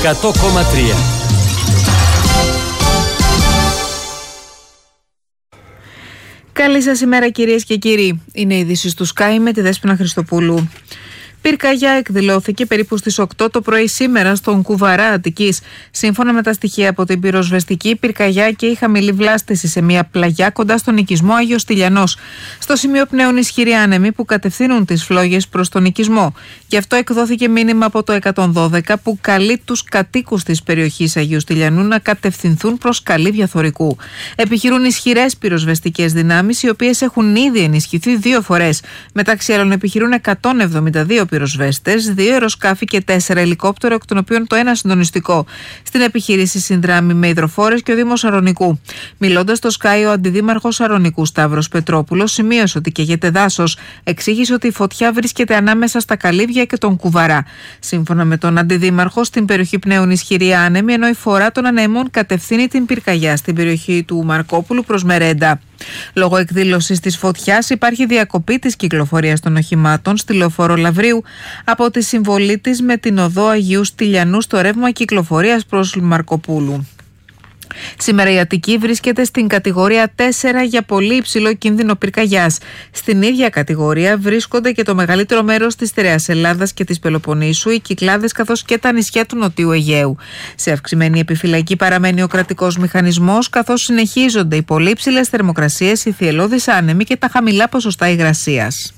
100,3. Καλή σας ημέρα κυρίες και κύριοι. Είναι οι ειδήσεις του Sky με τη Δέσποινα Χριστοπούλου. Πυρκαγιά εκδηλώθηκε περίπου στις 8 το πρωί σήμερα στον Κουβαρά Αττικής. Σύμφωνα με τα στοιχεία από την πυροσβεστική, πυρκαγιά και η χαμηλή βλάστηση σε μια πλαγιά κοντά στον οικισμό Άγιος Τηλιανός. Στο σημείο πνέουν ισχυροί άνεμοι που κατευθύνουν τις φλόγες προς τον οικισμό. Γι' αυτό εκδόθηκε μήνυμα από το 112 που καλεί τους κατοίκους της περιοχής Αγίου Τηλιανού να κατευθυνθούν προς Καλύβια Θωρικού. Επιχειρούν ισχυρές πυροσβεστικές δυνάμεις, οι οποίες έχουν ήδη ενισχυθεί 2 φορές. Μεταξύ άλλων, επιχειρούν 172 πυροσβέστες, 2 αεροσκάφη και 4 ελικόπτερα, εκ των οποίων το ένα συντονιστικό. Στην επιχείρηση συνδράμει με υδροφόρες και ο Δήμος Αρωνικού. Μιλώντας στο Sky, ο αντιδήμαρχος Αρωνικού Σταύρος Πετρόπουλος σημείωσε ότι καίγεται δάσος. Εξήγησε ότι η φωτιά βρίσκεται ανάμεσα στα Καλύβια και τον Κουβαρά. Σύμφωνα με τον αντιδήμαρχο, στην περιοχή πνέουν ισχυροί άνεμοι, ενώ η φορά των ανεμών κατευθύνει την πυρκαγιά στην περιοχή του Μαρκόπουλου προς Μερέντα. Λόγω εκδήλωσης της φωτιάς υπάρχει διακοπή της κυκλοφορίας των οχημάτων στη λεωφόρο Λαβρίου από τη συμβολή της με την οδό Αγίου Τηλιανού στο ρεύμα κυκλοφορίας προς Μαρκοπούλου. Σήμερα η Αττική βρίσκεται στην κατηγορία 4 για πολύ υψηλό κίνδυνο πυρκαγιάς. Στην ίδια κατηγορία βρίσκονται και το μεγαλύτερο μέρος της στερεάς Ελλάδας και της Πελοποννήσου, οι Κυκλάδες καθώς και τα νησιά του Νοτιού Αιγαίου. Σε αυξημένη επιφυλακή παραμένει ο κρατικός μηχανισμός, καθώς συνεχίζονται οι πολύ υψηλές θερμοκρασίες, οι θυελλώδεις άνεμοι και τα χαμηλά ποσοστά υγρασίας.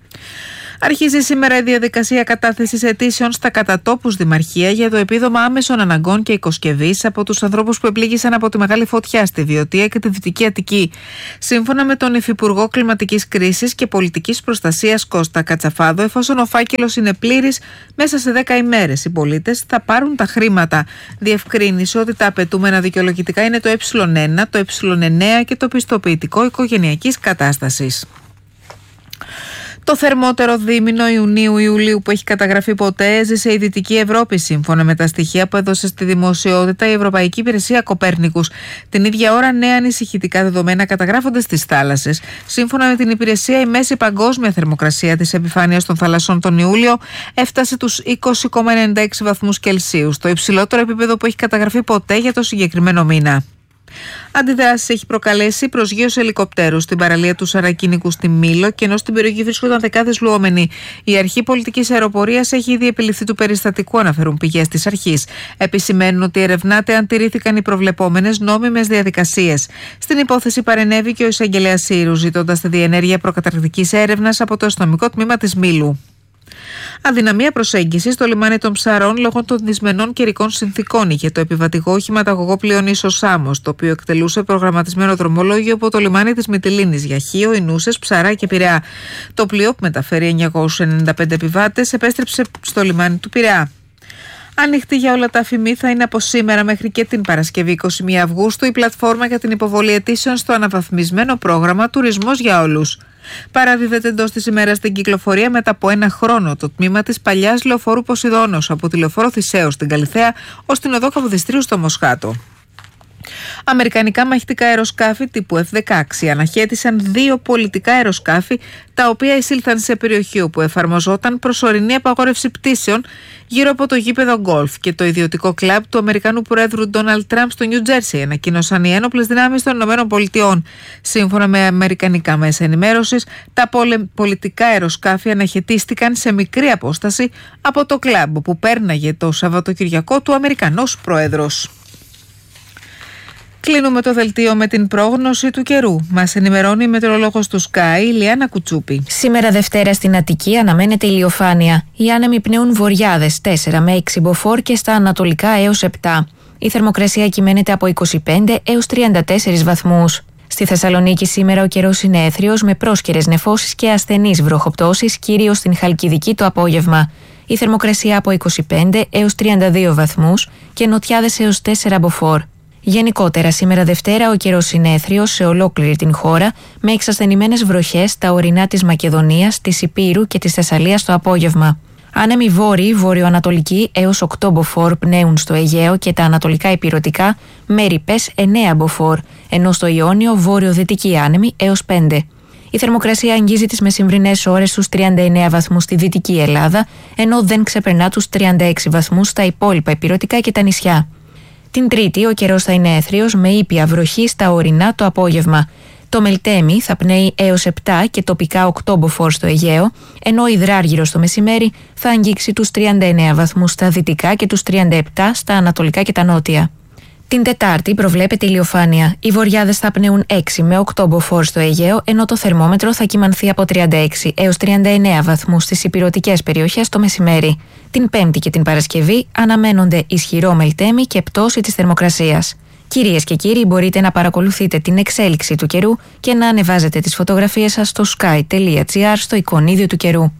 Αρχίζει σήμερα η διαδικασία κατάθεσης αιτήσεων στα κατατόπους δημαρχία για το επίδομα άμεσων αναγκών και οικοσκευής από τους ανθρώπους που επλήγησαν από τη μεγάλη φωτιά στη Βιωτία και τη Δυτική Αττική. Σύμφωνα με τον Υφυπουργό Κλιματικής Κρίσης και Πολιτικής Προστασίας Κώστα Κατσαφάδο, εφόσον ο φάκελος είναι πλήρης, μέσα σε 10 ημέρες οι πολίτες θα πάρουν τα χρήματα. Διευκρίνησε ότι τα απαιτούμενα δικαιολογητικά είναι το Ε1, το Ε9 και το πιστοποιητικό οικογενειακής κατάστασης. Το θερμότερο δίμηνο Ιουνίου-Ιουλίου που έχει καταγραφεί ποτέ έζησε η Δυτική Ευρώπη, σύμφωνα με τα στοιχεία που έδωσε στη δημοσιότητα η Ευρωπαϊκή Υπηρεσία Κοπέρνικους. Την ίδια ώρα, νέα ανησυχητικά δεδομένα καταγράφονται στις θάλασσες. Σύμφωνα με την υπηρεσία, η μέση παγκόσμια θερμοκρασία της επιφάνειας των θαλασσών τον Ιούλιο έφτασε τους 20,96 βαθμούς Κελσίου, στο υψηλότερο επίπεδο που έχει καταγραφεί ποτέ για το συγκεκριμένο μήνα. Αντιδράσεις έχει προκαλέσει προσγείωση ελικοπτέρου στην παραλία του Σαρακίνικου στη Μήλο, και ενώ στην περιοχή βρίσκονταν δεκάδες λουόμενοι. Η αρχή πολιτικής αεροπορίας έχει ήδη επιληφθεί του περιστατικού, αναφέρουν πηγές της αρχής. Επισημαίνουν ότι ερευνάται αν τηρήθηκαν οι προβλεπόμενες νόμιμες διαδικασίες. Στην υπόθεση παρενέβη και ο εισαγγελέας Σύρου, ζητώντας τη διενέργεια προκαταρκτικής έρευνας από το αστυνομικό τμήμα της Μήλου. Αδυναμία προσέγγιση στο λιμάνι των Ψαρών λόγω των δυσμενών καιρικών συνθήκων είχε το επιβατικό οχηματαγωγό πλοίο Νήσος Σάμος, το οποίο εκτελούσε προγραμματισμένο δρομολόγιο από το λιμάνι της Μυτιλήνης για Χίο, Ινούσες, Ψαρά και Πειραιά. Το πλοίο, που μεταφέρει 995 επιβάτες, επέστρεψε στο λιμάνι του Πειραιά. Ανοιχτή για όλα τα αφημί θα είναι από σήμερα μέχρι και την Παρασκευή 21 Αυγούστου η πλατφόρμα για την υποβολή αιτήσεων στο αναβαθμισμένο πρόγραμμα Τουρισμός για Όλους. Παραδίδεται εντός της ημέρας στην κυκλοφορία μετά από 1 χρόνο το τμήμα της παλιάς λεωφόρου Ποσειδώνος από τη λεωφόρο Θησέως στην Καλιθέα ως την οδό Καποδιστρίου στο Μοσχάτο. Αμερικανικά μαχητικά αεροσκάφη τύπου F-16 αναχέτησαν 2 πολιτικά αεροσκάφη, τα οποία εισήλθαν σε περιοχή όπου εφαρμοζόταν προσωρινή απαγόρευση πτήσεων γύρω από το γήπεδο γκολφ και το ιδιωτικό κλαμπ του Αμερικανού Προέδρου Ντόναλντ Τραμπ στο Νιου Τζέρσι, ανακοίνωσαν οι ένοπλες δυνάμεις των ΗΠΑ. Σύμφωνα με αμερικανικά μέσα ενημέρωσης, τα πολιτικά αεροσκάφη αναχαιτίστηκαν σε μικρή απόσταση από το κλαμπ που πέρναγε το Σαββατοκυριακό του Αμερικανός Πρόεδρος. Κλείνουμε το δελτίο με την πρόγνωση του καιρού. Μας ενημερώνει η μετεωρολόγος του Sky, η Λιάννα Κουτσούπη. Σήμερα Δευτέρα στην Αττική αναμένεται ηλιοφάνεια. Οι άνεμοι πνέουν βορειάδες 4 με 6 μποφόρ και στα ανατολικά έως 7. Η θερμοκρασία κυμαίνεται από 25 έως 34 βαθμούς. Στη Θεσσαλονίκη σήμερα ο καιρός είναι έθριος με πρόσκαιρες νεφώσεις και ασθενείς βροχοπτώσεις, κυρίως στην Χαλκιδική το απόγευμα. Η θερμοκρασία από 25 έως 32 βαθμούς και νοτιάδες έως 4 μποφόρ. Γενικότερα, σήμερα Δευτέρα ο καιρός είναι έθριος σε ολόκληρη την χώρα, με εξασθενημένες βροχές στα ορεινά της Μακεδονίας, της Ηπείρου και της Θεσσαλίας το απόγευμα. Άνεμοι βόρειοι, βορειοανατολικοί έως 8 μποφόρ πνέουν στο Αιγαίο και τα ανατολικά ηπειρωτικά, με ρηπές 9 μποφόρ, ενώ στο Ιόνιο βόρειο-δυτικοί άνεμοι έως 5. Η θερμοκρασία αγγίζει τις μεσημβρινές ώρες στους 39 βαθμούς στη Δυτική Ελλάδα, ενώ δεν ξεπερνά τους 36 βαθμούς στα υπόλοιπα ηπειρωτικά και τα νησιά. Την Τρίτη ο καιρός θα είναι έθριος με ήπια βροχή στα ορεινά το απόγευμα. Το Μελτέμι θα πνέει έως 7 και τοπικά 8 μποφόρ στο Αιγαίο, ενώ ο Υδράργυρος το μεσημέρι θα αγγίξει τους 39 βαθμούς στα δυτικά και τους 37 στα ανατολικά και τα νότια. Την Τετάρτη προβλέπεται ηλιοφάνεια. Οι βοριάδες θα πνέουν 6 με 8 μποφόρ στο Αιγαίο, ενώ το θερμόμετρο θα κυμανθεί από 36 έως 39 βαθμούς στις ηπειρωτικές περιοχές το μεσημέρι. Την Πέμπτη και την Παρασκευή αναμένονται ισχυρό Μελτέμι και πτώση της θερμοκρασίας. Κυρίες και κύριοι, μπορείτε να παρακολουθείτε την εξέλιξη του καιρού και να ανεβάζετε τις φωτογραφίες σας στο sky.gr στο εικονίδιο του καιρού.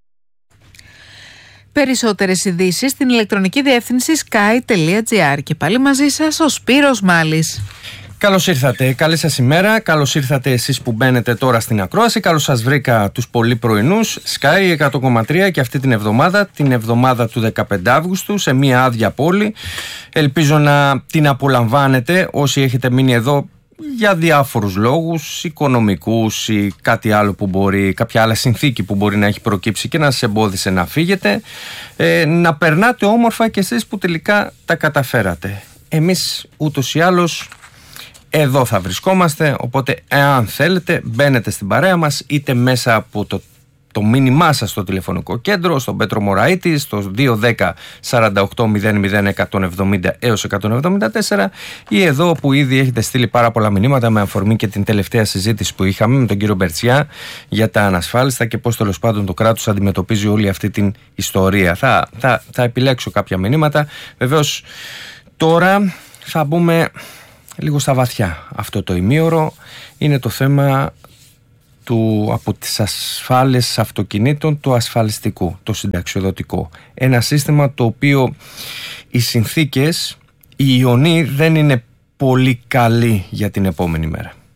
Περισσότερες ειδήσεις στην ηλεκτρονική διεύθυνση sky.gr. Και πάλι μαζί σας ο Σπύρος Μάλης. Καλώς ήρθατε, καλή σας ημέρα, καλώς ήρθατε εσείς που μπαίνετε τώρα στην ακρόαση, καλώς σας βρήκα τους πολύ πρωινούς. Sky 100,3 και αυτή την εβδομάδα του 15 Αύγουστου σε μια άδεια πόλη. Ελπίζω να την απολαμβάνετε όσοι έχετε μείνει εδώ για διάφορους λόγους, οικονομικούς ή κάτι άλλο που μπορεί, κάποια άλλα συνθήκη που μπορεί να έχει προκύψει και να σας εμπόδισε να φύγετε. Να περνάτε όμορφα και εσείς που τελικά τα καταφέρατε. Εμείς ούτως ή άλλως εδώ θα βρισκόμαστε, οπότε εάν θέλετε μπαίνετε στην παρέα μας είτε μέσα από το μήνυμά σας στο τηλεφωνικό κέντρο, στον Πέτρο Μωραήτη, στο 210 48 00 170 έως 174 ή εδώ που ήδη έχετε στείλει πάρα πολλά μηνύματα με αφορμή και την τελευταία συζήτηση που είχαμε με τον κύριο Μπερτσιά για τα ανασφάλιστα και πώς τέλος πάντων το κράτος αντιμετωπίζει όλη αυτή την ιστορία. Θα επιλέξω κάποια μηνύματα. Βεβαίως τώρα θα μπούμε λίγο στα βαθιά. Αυτό το ημίωρο είναι το θέμα από τις ασφάλειες αυτοκινήτων, το ασφαλιστικού, το συνταξιοδοτικό. Ένα σύστημα το οποίο οι συνθήκες, οι ιονοί δεν είναι πολύ καλοί για την επόμενη μέρα.